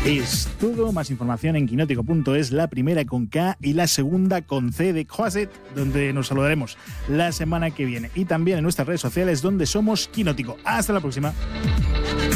Es todo, más información en quinótico.es, la primera con K y la segunda con C de Croisset, donde nos saludaremos la semana que viene. Y también en nuestras redes sociales, donde somos Quinótico. Hasta la próxima.